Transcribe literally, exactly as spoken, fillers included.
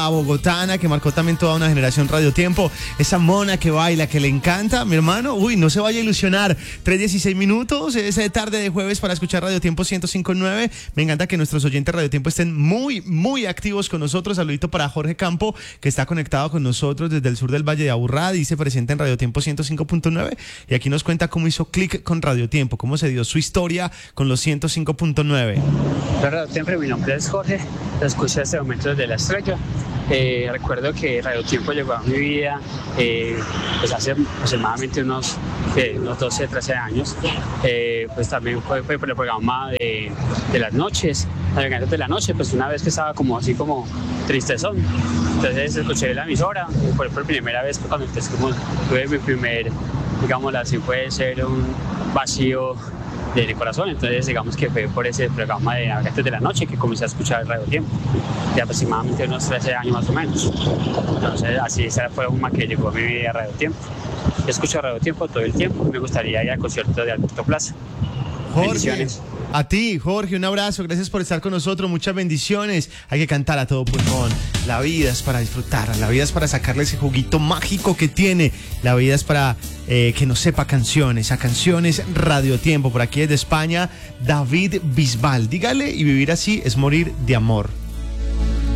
la bogotana que marcó también toda una generación Radio Tiempo, esa mona que baila, que le encanta, mi hermano, uy, no se vaya a ilusionar, tres dieciséis minutos, esa tarde de jueves para escuchar Radio Tiempo ciento cinco punto nueve, me encanta que nuestros oyentes Radio Tiempo estén muy, muy activos con nosotros. Saludito para Jorge Campo, que está conectado con nosotros desde el sur del Valle de Aburrá, dice presente en Radio Tiempo ciento cinco punto nueve, y aquí nos cuenta cómo hizo clic con Radio Tiempo, cómo se dio su historia con los ciento cinco punto nueve. Radio Tiempo, mi nombre es Jorge, lo escucho en este momento desde La Estrella. Eh, recuerdo que Radio Tiempo llegó a mi vida eh, pues hace aproximadamente unos, eh, unos doce, trece años. Eh, pues también fue, fue por el programa de, de las noches, navegantes de la noche, pues una vez que estaba como así como tristezón. Entonces escuché la emisora, y fue por primera vez cuando empecé, como tuve mi primer, digamos así, puede ser un vacío del corazón. Entonces digamos que fue por ese programa de Navegantes de la Noche que comencé a escuchar Radio Tiempo, de aproximadamente unos trece años más o menos. Entonces así esa fue una que llegó a mi vida, Radio Tiempo. Yo escucho Radio Tiempo todo el tiempo, me gustaría ir al concierto de Alberto Plaza. Jorge, bendiciones. A ti, Jorge, un abrazo, gracias por estar con nosotros, muchas bendiciones. Hay que cantar a todo pulmón. La vida es para disfrutar, la vida es para sacarle ese juguito mágico que tiene. La vida es para eh, que nos sepa canciones, a canciones Radio Tiempo. Por aquí desde España, David Bisbal. Dígale, y vivir así es morir de amor.